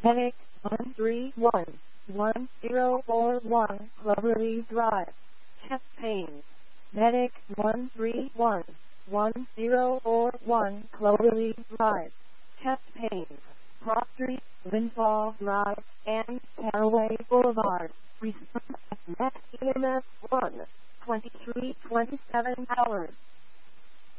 Medic 1311041 Cloverleaf Drive. Chest pain. Medic 1311041 Cloverleaf Drive. Chest pain. Cross Street, Windfall Drive, and Caraway Boulevard. Response at next EMS 1, 23:27 hours.